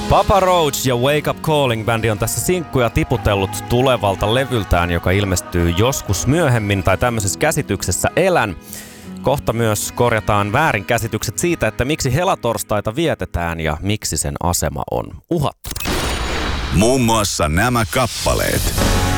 Papa Roach ja Wake Up Calling-bändi on tässä sinkkuja tiputellut tulevalta levyltään, joka ilmestyy joskus myöhemmin tai tämmöisessä käsityksessä elän. Kohta myös korjataan väärinkäsitykset siitä, että miksi helatorstaita vietetään ja miksi sen asema on uhattu. Muun muassa nämä kappaleet.